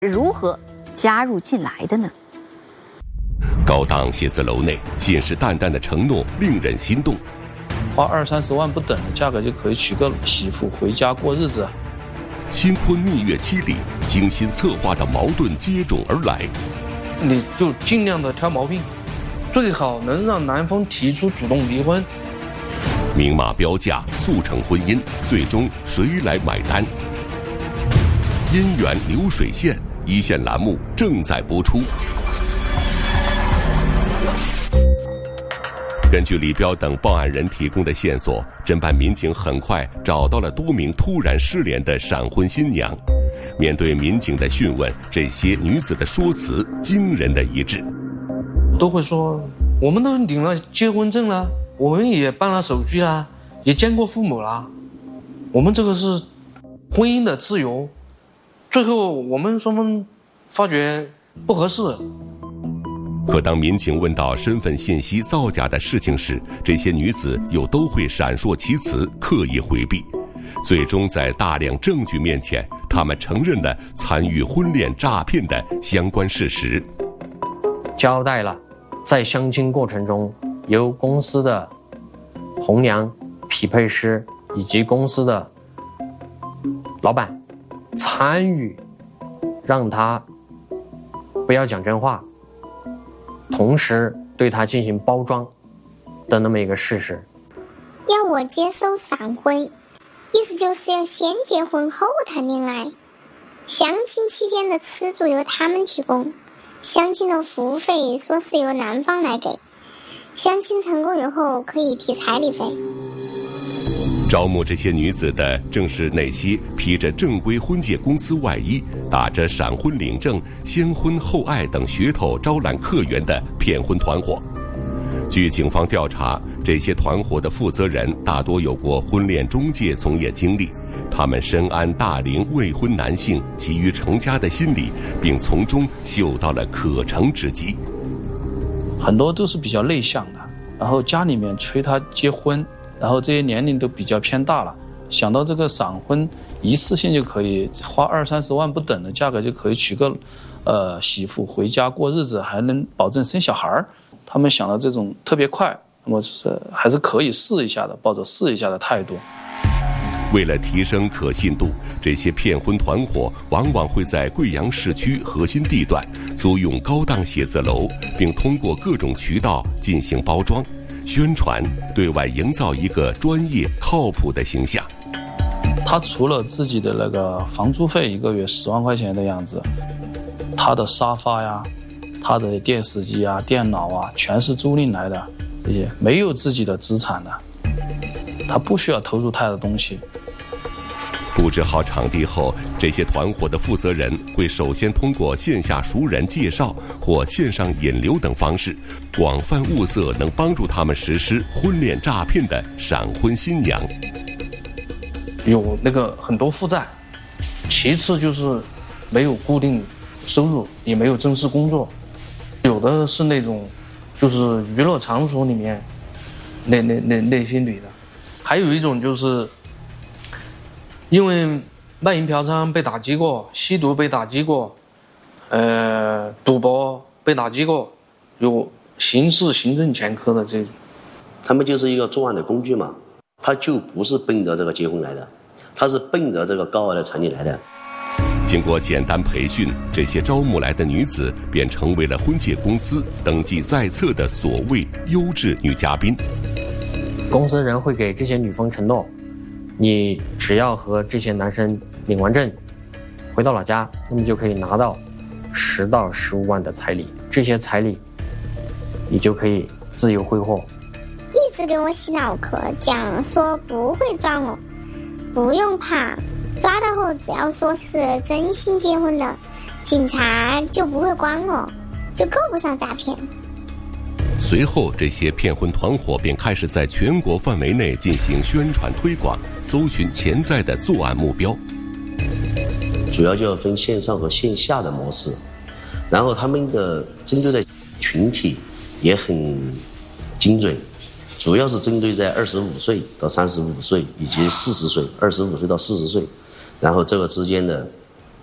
如何加入进来的呢？ 高档写字楼内信誓旦旦的承诺令人心动， 花20-30万不等的价格就可以娶个媳妇回家过日子。 新婚蜜月期里，精心策划的矛盾接踵而来。 你就尽量的挑毛病，最好能让男方提出主动离婚。 明码标价速成婚姻，最终谁来买单？姻缘流水线一线栏目正在播出。根据李彪等报案人提供的线索，侦办民警很快找到了多名突然失联的闪婚新娘。面对民警的讯问，这些女子的说辞惊人的一致， 都会说我们都领了结婚证了，我们也办了手续啦，也见过父母啦，我们这个是婚姻的自由。最后我们双方发觉不合适。 可当民警问到身份信息造假的事情时，这些女子又都会闪烁其词，刻意回避。最终在大量证据面前，他们承认了参与婚恋诈骗的相关事实， 交代了在相亲过程中由公司的红娘、匹配师以及公司的老板参与，让他不要讲真话，同时对他进行包装的那么一个事实。 要我接受闪婚，意思就是要先结婚后谈恋爱，相亲期间的吃住由他们提供，相亲的服务费说是由男方来给，相亲成功以后可以提彩礼费。 招募这些女子的正是那些披着正规婚介公司外衣，打着闪婚领证、先婚后爱等噱头招揽客源的骗婚团伙。据警方调查，这些团伙的负责人大多有过婚恋中介从业经历，他们深谙大龄未婚男性急于成家的心理，并从中嗅到了可乘之机。 很多都是比较内向的，然后家里面催他结婚，然后这些年龄都比较偏大了，想到这个闪婚一次性就可以花20-30万不等的价格就可以娶个媳妇回家过日子，还能保证生小孩，他们想到这种特别快，那么还是可以试一下的，抱着试一下的态度。 为了提升可信度，这些骗婚团伙往往会在贵阳市区核心地段租用高档写字楼，并通过各种渠道进行包装宣传，对外营造一个专业靠谱的形象。 他除了自己的那个房租费1个月10万块钱的样子，他的沙发呀、他的电视机啊、电脑啊全是租赁来的，这些没有自己的资产的，他不需要投入太多东西。 布置好场地后，这些团伙的负责人会首先通过线下熟人介绍或线上引流等方式，广泛物色能帮助他们实施婚恋诈骗的闪婚新娘。 有那个很多负债，其次就是没有固定收入，也没有正式工作，有的是那种就是娱乐场所里面那些女的，还有一种就是因为卖淫嫖娼被打击过，吸毒被打击过，赌博被打击过，有刑事行政前科的这种。 他们就是一个作案的工具嘛，他就不是奔着这个结婚来的，他是奔着这个高额的彩礼来的。 经过简单培训，这些招募来的女子便成为了婚介公司登记在册的所谓优质女嘉宾。 公司人会给这些女方承诺，你只要和这些男生领完证回到老家，那么就可以拿到10到15万的彩礼，这些彩礼你就可以自由挥霍。 一直给我洗脑壳，讲说不会抓我，不用怕，抓到后只要说是真心结婚的，警察就不会管我，就够不上诈骗。 随后，这些骗婚团伙便开始在全国范围内进行宣传推广，搜寻潜在的作案目标。 主要就要分线上和线下的模式，然后他们的针对的群体也很精准，主要是针对在25岁到35岁以及40岁，25岁到40岁，然后这个之间的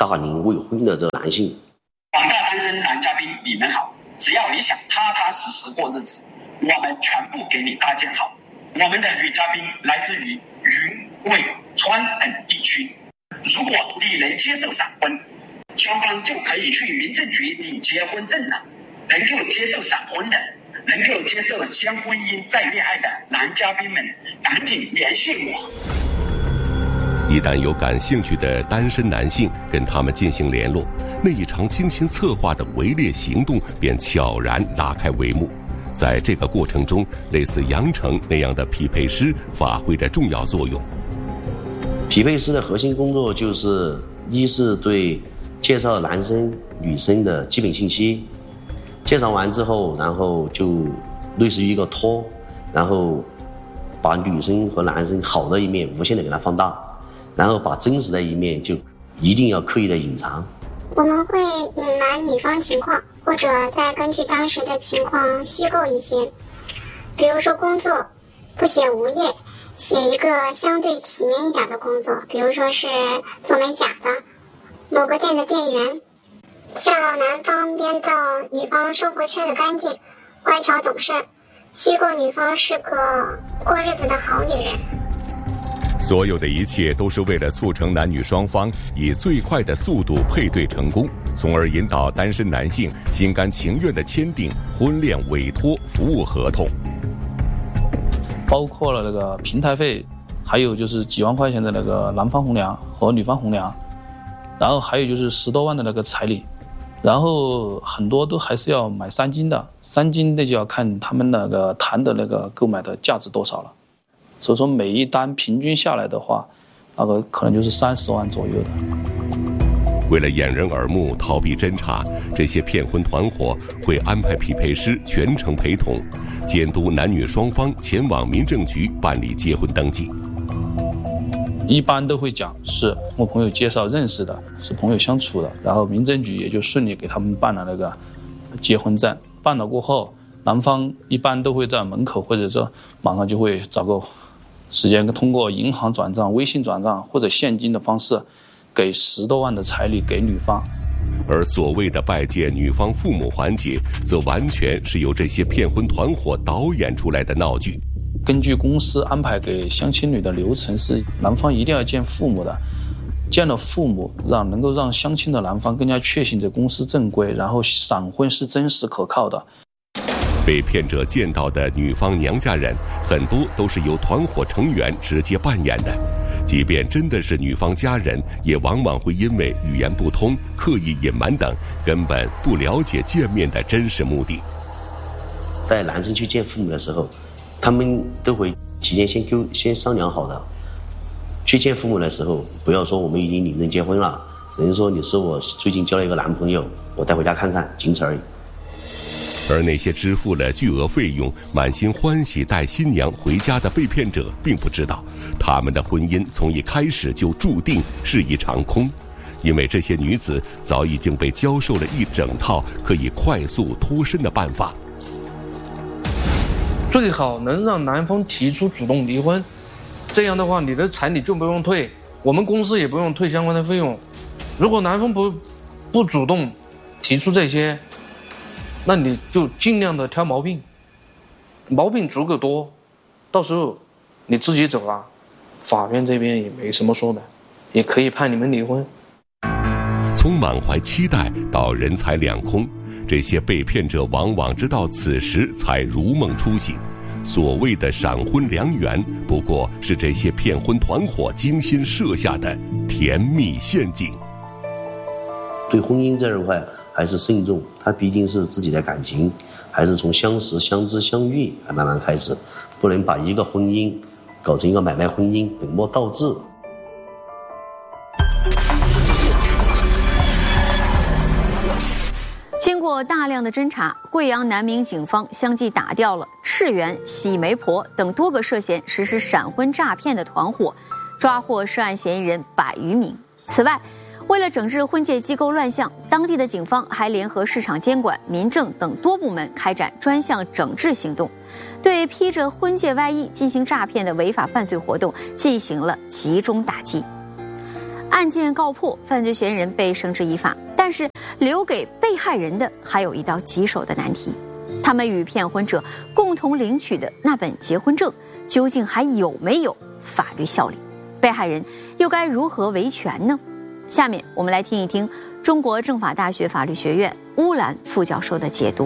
大龄未婚的这个男性。 广大单身男嘉宾，你们好！只要你想踏踏实实过日子，我们全部给你搭建好。我们的女嘉宾来自于云、贵、川等地区。如果你能接受闪婚，双方就可以去民政局领结婚证了。能够接受闪婚的，能够接受先婚姻再恋爱的男嘉宾们，赶紧联系我。 一旦有感兴趣的单身男性跟他们进行联络，那一场精心策划的围猎行动便悄然拉开帷幕。在这个过程中，类似杨成那样的匹配师发挥着重要作用。 匹配师的核心工作就是一是对介绍男生女生的基本信息，介绍完之后，然后就类似于一个托，然后把女生和男生好的一面无限的给它放大，然后把真实的一面就一定要刻意的隐藏。 我们会隐瞒女方情况，或者再根据当时的情况虚构一些，比如说工作不写无业，写一个相对体面一点的工作，比如说是做美甲的，某个店的店员，叫男方编造女方生活圈的干净，乖巧懂事，虚构女方是个过日子的好女人。 所有的一切都是为了促成男女双方以最快的速度配对成功，从而引导单身男性心甘情愿地签订婚恋委托服务合同。 包括了那个平台费，还有就是几万块钱的那个男方红娘和女方红娘，然后还有就是10多万的那个彩礼，然后很多都还是要买3金的，3金的就要看他们那个谈的那个购买的价值多少了。所以说每一单平均下来的话，那个可能就是30万左右的。 为了掩人耳目，逃避侦查，这些骗婚团伙会安排匹配师全程陪同，监督男女双方前往民政局办理结婚登记。 一般都会讲是我朋友介绍认识的，是朋友相处的，然后民政局也就顺利给他们办了那个结婚证。办了过后，男方一般都会在门口或者说马上就会找个时间，通过银行转账、微信转账或者现金的方式，给10多万的彩礼给女方。 而所谓的拜见女方父母环节，则完全是由这些骗婚团伙导演出来的闹剧。 根据公司安排给相亲女的流程是，男方一定要见父母的，见了父母，能够让相亲的男方更加确信这公司正规，然后闪婚是真实可靠的。 被骗者见到的女方娘家人，很多都是由团伙成员直接扮演的。即便真的是女方家人，也往往会因为语言不通、刻意隐瞒等，根本不了解见面的真实目的。 带男生去见父母的时候，他们都会提前先商量好的。去见父母的时候，不要说我们已经领证结婚了，只能说你是我最近交了一个男朋友，我带回家看看，仅此而已。 而那些支付了巨额费用、满心欢喜带新娘回家的被骗者，并不知道他们的婚姻从一开始就注定是一场空，因为这些女子早已经被教授了一整套可以快速脱身的办法。 最好能让男方提出主动离婚，这样的话你的彩礼就不用退，我们公司也不用退相关的费用。如果男方不主动提出这些，那你就尽量的挑毛病，毛病足够多，到时候你自己走了，法院这边也没什么说的，也可以判你们离婚。 从满怀期待到人财两空，这些被骗者往往直到此时才如梦初醒。所谓的闪婚良缘，不过是这些骗婚团伙精心设下的甜蜜陷阱。 对婚姻这一块还是慎重，它毕竟是自己的感情，还是从相识、相知、相遇来慢慢开始，不能把一个婚姻搞成一个买卖婚姻，本末倒置。 经过大量的侦查，贵阳南明警方相继打掉了赤源、喜媒婆等多个涉嫌实施闪婚诈骗的团伙，抓获涉案嫌疑人100余名。此外，为了整治婚介机构乱象，当地的警方还联合市场监管、民政等多部门开展专项整治行动，对披着婚介外衣进行诈骗的违法犯罪活动进行了集中打击。案案件告破，犯罪嫌疑人被绳之以法，但是留给被害人的还有一道棘手的难题：他们与骗婚者共同领取的那本结婚证，究竟还有没有法律效力？被害人又该如何维权呢？下面我们来听一听中国政法大学法律学院乌兰副教授的解读。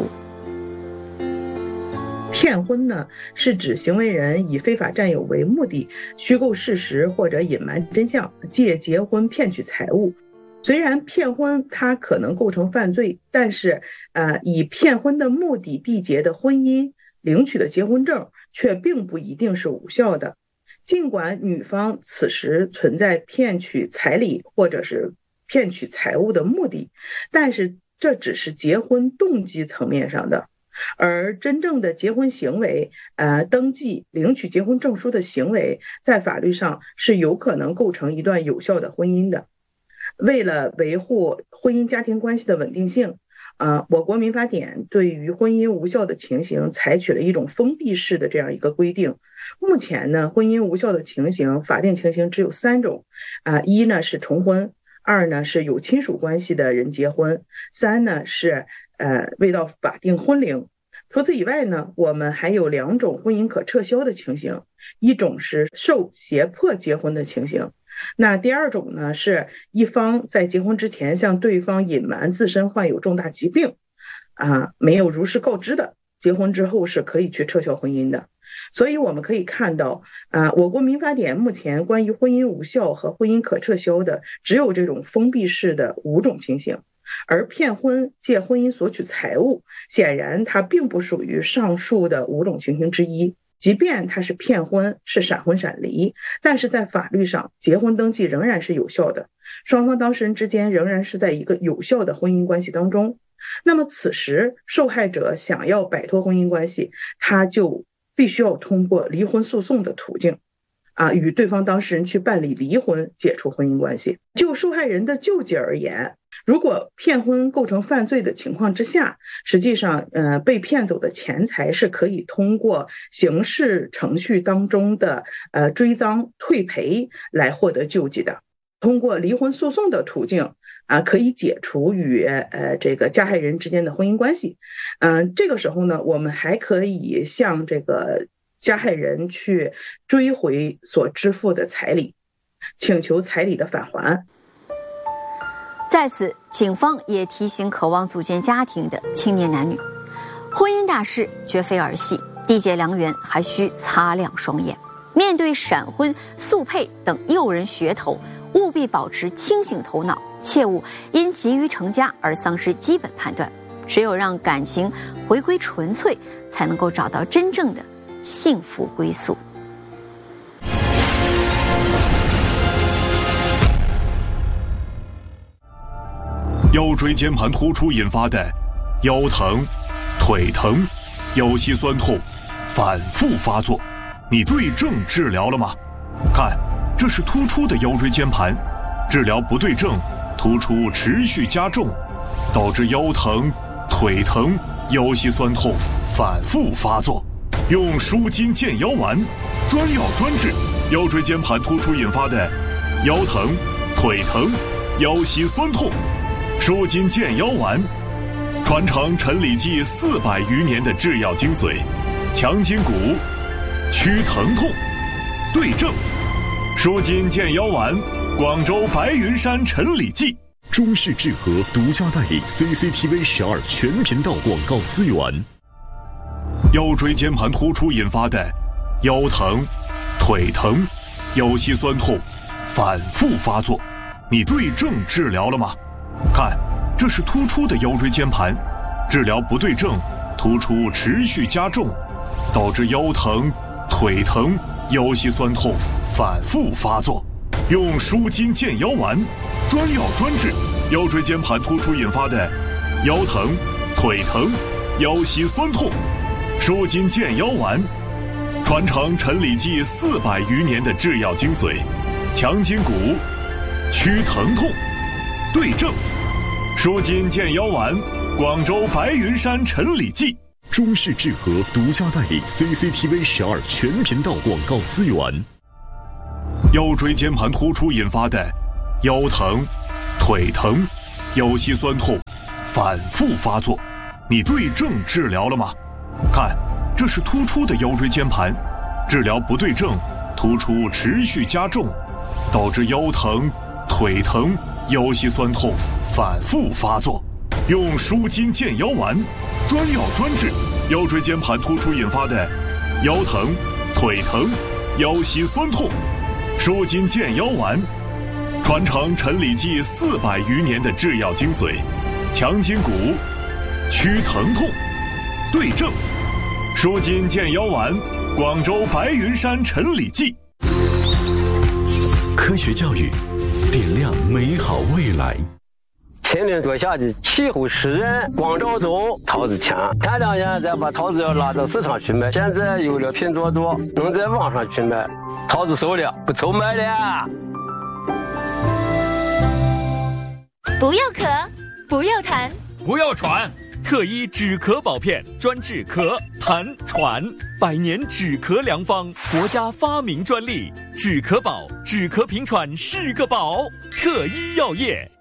骗婚呢，是指行为人以非法占有为目的，虚构事实或者隐瞒真相，借结婚骗取财物。虽然骗婚它可能构成犯罪，但是以骗婚的目的缔结的婚姻、领取的结婚证却并不一定是无效的。尽管女方此时存在骗取彩礼或者是骗取财物的目的，但是这只是结婚动机层面上的。而真正的结婚行为，登记、领取结婚证书的行为，在法律上是有可能构成一段有效的婚姻的。为了维护婚姻家庭关系的稳定性，我国民法典对于婚姻无效的情形采取了一种封闭式的这样一个规定。目前呢，婚姻无效的情形，法定情形只有3种，一呢是重婚，2呢是有亲属关系的人结婚，3呢是未到法定婚龄。除此以外呢，我们还有2种婚姻可撤销的情形，一种是受胁迫结婚的情形，那第2种呢是一方在结婚之前向对方隐瞒自身患有重大疾病，没有如实告知的，结婚之后是可以去撤销婚姻的。所以我们可以看到，我国民法典目前关于婚姻无效和婚姻可撤销的只有这种封闭式的5种情形，而骗婚借婚姻索取财物，显然它并不属于上述的5种情形之一。即便它是骗婚，是闪婚闪离，但是在法律上，结婚登记仍然是有效的，双方当事人之间仍然是在一个有效的婚姻关系当中。那么此时受害者想要摆脱婚姻关系，他就必须要通过离婚诉讼的途径，与对方当事人去办理离婚，解除婚姻关系。就受害人的救济而言，如果骗婚构成犯罪的情况之下，实际上被骗走的钱财是可以通过刑事程序当中的追赃退赔来获得救济的。通过离婚诉讼的途径可以解除与这个加害人之间的婚姻关系。这个时候呢，我们还可以向这个加害人去追回所支付的彩礼，请求彩礼的返还。 在此，警方也提醒渴望组建家庭的青年男女，婚姻大事绝非儿戏，缔结良缘还需擦亮双眼。面对闪婚、速配等诱人噱头，务必保持清醒头脑，切勿因急于成家而丧失基本判断。只有让感情回归纯粹，才能够找到真正的幸福归宿。 腰椎间盘突出引发的腰疼、腿疼、腰膝酸痛反复发作，你对症治疗了吗？看，这是突出的腰椎间盘，治疗不对症，突出持续加重，导致腰疼、腿疼、腰膝酸痛反复发作。用舒筋健腰丸，专药专治腰椎间盘突出引发的腰疼、腿疼、腰膝酸痛。舒筋健腰丸，传承陈李济400余年的制药精髓，强筋骨，祛疼痛，对症。舒筋健腰丸，广州白云山陈李济。 中式治和独家代理 CCTV 12全频道广告资源。 腰椎间盘突出引发的腰疼、腿疼、腰膝酸痛反复发作，你对症治疗了吗？看，这是突出的腰椎间盘，治疗不对症，突出持续加重，导致腰疼、腿疼、腰膝酸痛反复发作。用舒筋健腰丸，专药专治腰椎间盘突出引发的腰疼、腿疼、腰膝酸痛。舒筋健腰丸，传承陈李济400余年的制药精髓，强筋骨，祛疼痛，对症。舒筋健腰丸，广州白云山陈李济。 中式治和独家代理 CCTV 12全频道广告资源。 腰椎间盘突出引发的腰疼、腿疼、腰膝酸痛反复发作，你对症治疗了吗？看，这是突出的腰椎间盘，治疗不对症，突出持续加重，导致腰疼、腿疼、腰膝酸痛反复发作。用舒筋健腰丸，专药专治腰椎间盘突出引发的腰疼、腿疼、腰膝酸痛。舒筋健腰丸，传承陈李济400余年的制药精髓，强筋骨，祛疼痛，对症。舒筋健腰丸，广州白云山陈李济。 科学教育，点亮美好未来。 前年多下的气候湿润，光照足，桃子强。前2年再把桃子要拉到市场去卖，现在有了拼多多，能在网上去卖。桃子熟了，不愁卖了。 不要咳，不要痰， 不要喘。特医止咳宝片，专治咳、痰、喘，100年止咳良方，国家发明专利。止咳宝，止咳平喘是个宝。特医药业。